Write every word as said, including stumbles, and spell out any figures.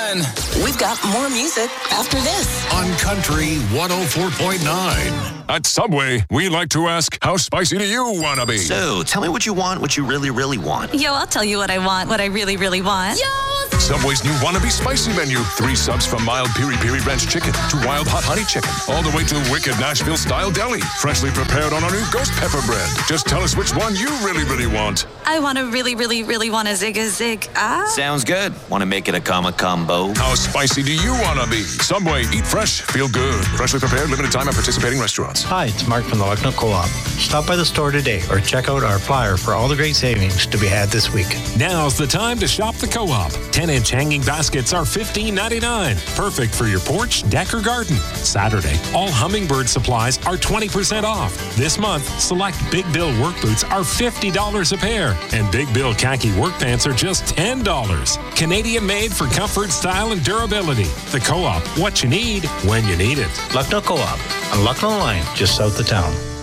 fun. We've got more music after this. On Country one oh four point nine. At Subway, we like to ask, how spicy do you want to be? So, tell me what you want, what you really, really want. Yo, I'll tell you what I want, what I really, really want. Yo! Subway's new Wannabe Spicy menu. Three subs from mild piri piri ranch chicken to wild hot honey chicken. All the way to wicked Nashville-style deli. Freshly prepared on our new ghost pepper bread. Just tell us which one you really, really want. I want to really, really, really want a zig a zig. Ah. Sounds good. Want to make it a comma combo? How spicy do you want to be? Subway, eat fresh, feel good. Freshly prepared, limited time at participating restaurants. Hi, it's Mark from the Lucknow Co-op. Stop by the store today or check out our flyer for all the great savings to be had this week. Now's the time to shop the Co-op. ten-inch hanging baskets are fifteen ninety-nine. Perfect for your porch, deck, or garden. Saturday, all Hummingbird supplies are twenty percent off. This month, select Big Bill work boots are fifty dollars a pair. And Big Bill khaki work pants are just ten dollars. Canadian made for comfort, style, and durability. The Co-op, what you need when you need it. Lucknow Co-op on Lucknow Line, just south of town.